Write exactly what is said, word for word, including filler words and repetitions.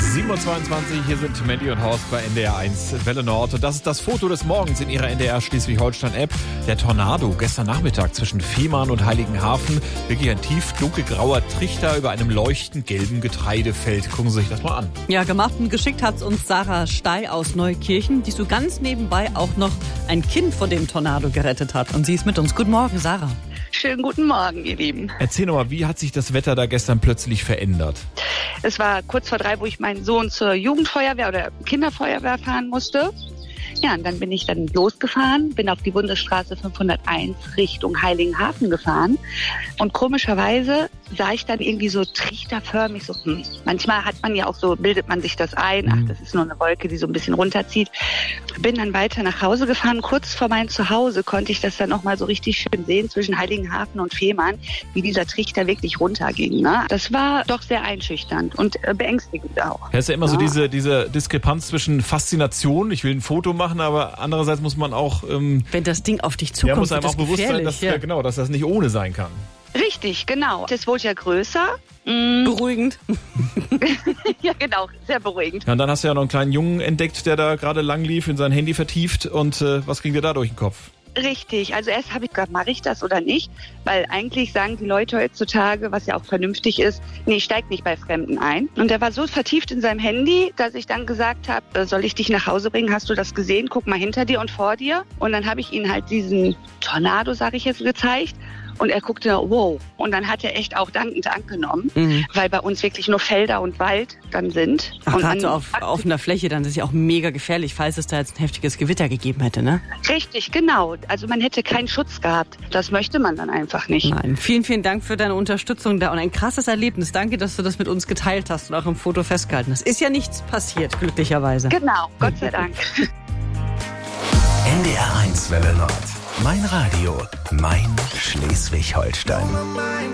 sieben Uhr zweiundzwanzig, hier sind Mandy und Horst bei N D R eins Welle Nord. Und das ist das Foto des Morgens in ihrer N D R Schleswig-Holstein-App. Der Tornado gestern Nachmittag zwischen Fehmarn und Heiligenhafen. Wirklich ein tief dunkelgrauer Trichter über einem leuchtend gelben Getreidefeld. Gucken Sie sich das mal an. Ja, gemacht und geschickt hat's uns Sarah Stey aus Neukirchen, die so ganz nebenbei auch noch ein Kind vor dem Tornado gerettet hat. Und sie ist mit uns. Guten Morgen, Sarah. Schönen guten Morgen, ihr Lieben. Erzähl noch mal, wie hat sich das Wetter da gestern plötzlich verändert? Es war kurz vor drei, wo ich meinen Sohn zur Jugendfeuerwehr oder Kinderfeuerwehr fahren musste. Ja, und dann bin ich dann losgefahren, bin auf die Bundesstraße fünfhunderteins Richtung Heiligenhafen gefahren. Und komischerweise sah ich dann irgendwie so trichterförmig, so, hm. Manchmal hat man ja auch so, bildet man sich das ein, ach, das ist nur eine Wolke, die so ein bisschen runterzieht. Bin dann weiter nach Hause gefahren. Kurz vor meinem Zuhause konnte ich das dann nochmal so richtig schön sehen zwischen Heiligenhafen und Fehmarn, wie dieser Trichter wirklich runterging. Ne? Das war doch sehr einschüchternd und äh, beängstigend auch. Ja, ist ja immer ja. so diese, diese Diskrepanz zwischen Faszination, ich will ein Foto machen, aber andererseits muss man auch... Ähm, Wenn das Ding auf dich zukommt, ja, muss einem wird auch das bewusst sein, gefährlich, dass, ja. ja, genau, dass das nicht ohne sein kann. Richtig, genau. Das wurde ja größer. Mm. Beruhigend. Ja, genau, sehr beruhigend. Ja, und dann hast du ja noch einen kleinen Jungen entdeckt, der da gerade lang lief, in sein Handy vertieft. Und äh, was ging dir da durch den Kopf? Richtig, also erst habe ich gedacht, mache ich das oder nicht? Weil eigentlich sagen die Leute heutzutage, was ja auch vernünftig ist, nee, steig nicht bei Fremden ein. Und er war so vertieft in seinem Handy, dass ich dann gesagt habe, soll ich dich nach Hause bringen? Hast du das gesehen? Guck mal hinter dir und vor dir. Und dann habe ich ihm halt diesen Tornado, sage ich jetzt, gezeigt. Und er guckte, wow. Und dann hat er echt auch dankend angenommen, mhm. weil bei uns wirklich nur Felder und Wald dann sind. Ach, und gerade so auf offener Fläche, dann ist es ja auch mega gefährlich, falls es da jetzt ein heftiges Gewitter gegeben hätte, ne? Richtig, genau. Also man hätte keinen Schutz gehabt. Das möchte man dann einfach nicht. Nein, vielen, vielen Dank für deine Unterstützung da und ein krasses Erlebnis. Danke, dass du das mit uns geteilt hast und auch im Foto festgehalten hast. Ist ja nichts passiert, glücklicherweise. Genau, Gott sei Dank. N D R eins Welle Nord. Mein Radio, mein Schleswig-Holstein.